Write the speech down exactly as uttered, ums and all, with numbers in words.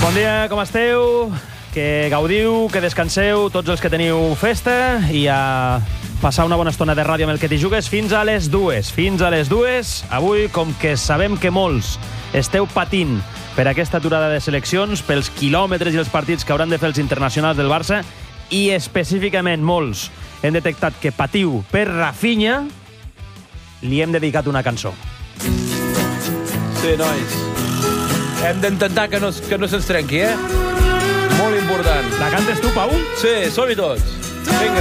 Bon dia, com esteu? Que gaudiu, que descanseu, tots els que teniu festa, i a passar una bona estona de ràdio amb el que t'hi jugues fins a les dues. Fins a les dues. Avui, com que sabem que molts esteu patint per aquesta aturada de seleccions, pels quilòmetres i els partits que hauran de fer els internacionals del Barça, i específicament molts hem detectat que patiu per Rafinha, li hem dedicat una cançó. Sí, nois. Hem d'intentar que no, que no se'ns trenqui, eh? Molt important. La cantes tu, Pau? Sí, som-hi tots. Vinga.